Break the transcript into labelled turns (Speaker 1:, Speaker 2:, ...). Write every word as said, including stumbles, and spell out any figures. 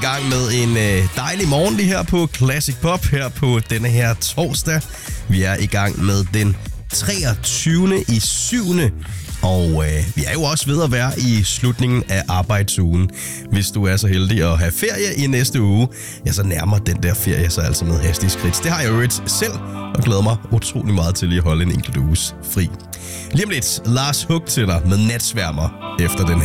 Speaker 1: gang med en øh, dejlig morgen lige her på Classic Pop her på denne her torsdag. Vi er i gang med den treogtyvende i syvende Og øh, vi er jo også ved at være i slutningen af arbejdsugen. Hvis du er så heldig at have ferie i næste uge, ja, så nærmer den der ferie sig altså med hastige skridt. Det har jeg jo selv, og glæder mig utrolig meget til at holde en enkelt uges fri. Lige om lidt, Lars Hug til dig med Natsværmer efter den her.